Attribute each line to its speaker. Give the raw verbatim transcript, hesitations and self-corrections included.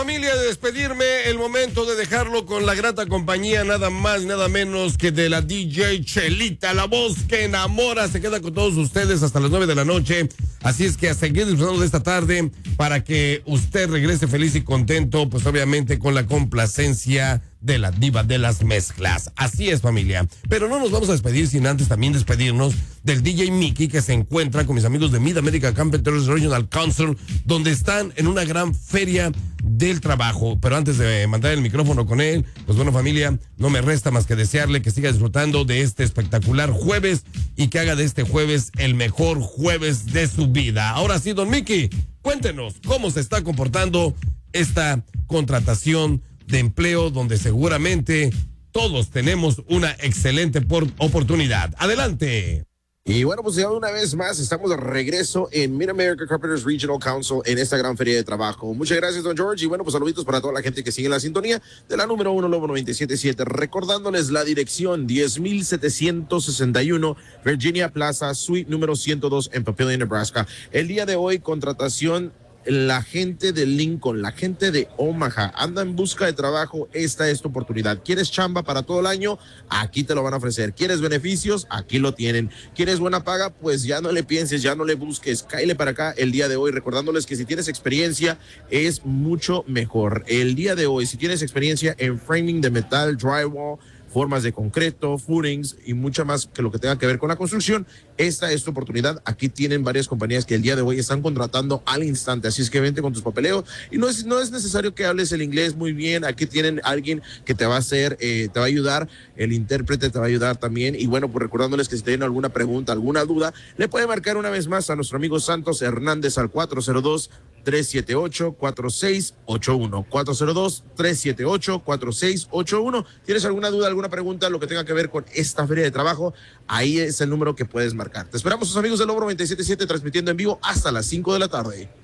Speaker 1: familia, de despedirme, el momento de dejarlo con la grata compañía, nada más, nada menos que de la D J Chelita, la voz que enamora, se queda con todos ustedes hasta las nueve de la noche. Así es que a seguir disfrutando de esta tarde para que usted regrese feliz y contento, pues obviamente con la complacencia de la diva de las mezclas. Así es, familia. Pero no nos vamos a despedir sin antes también despedirnos del D J Mickey, que se encuentra con mis amigos de Mid America Carpenters Regional Council, donde están en una gran feria del trabajo. Pero antes de mandar el micrófono con él, pues bueno, familia, no me resta más que desearle que siga disfrutando de este espectacular jueves y que haga de este jueves el mejor jueves de su vida. Ahora sí, don Mickey, cuéntenos cómo se está comportando esta contratación de empleo, donde seguramente todos tenemos una excelente por oportunidad. Adelante.
Speaker 2: Y bueno, pues ya una vez más estamos de regreso en Mid America Carpenters Regional Council en esta gran feria de trabajo. Muchas gracias, don George, y bueno, pues saluditos para toda la gente que sigue en la sintonía de la número uno Lobo noventa y siete punto siete, recordándoles la dirección diez mil setecientos sesenta y uno Virginia Plaza, suite número ciento dos en Papillion, Nebraska. El día de hoy, contratación. La gente de Lincoln, la gente de Omaha, anda en busca de trabajo. Esta es tu oportunidad. ¿Quieres chamba para todo el año? Aquí te lo van a ofrecer. ¿Quieres beneficios? Aquí lo tienen. ¿Quieres buena paga? Pues ya no le pienses, ya no le busques. Cáele para acá el día de hoy, recordándoles que si tienes experiencia es mucho mejor. El día de hoy, si tienes experiencia en framing de metal, drywall, formas de concreto, footings y mucha más que lo que tenga que ver con la construcción, esta es tu oportunidad. Aquí tienen varias compañías que el día de hoy están contratando al instante, así es que vente con tus papeleos y no es, no es necesario que hables el inglés muy bien. Aquí tienen alguien que te va a hacer, eh, te va a ayudar, el intérprete te va a ayudar también. Y bueno, pues recordándoles que si tienen alguna pregunta, alguna duda, le puede marcar una vez más a nuestro amigo Santos Hernández al cuatro cero dos, tres siete ocho, cuatro seis ocho uno, cuatro cero dos, tres siete ocho, cuatro seis ocho uno. ¿Tienes alguna duda, alguna pregunta, lo que tenga que ver con esta feria de trabajo? Ahí es el número que puedes marcar. Te esperamos, sus amigos de Lobo noventa y siete punto siete, transmitiendo en vivo hasta las cinco de la tarde.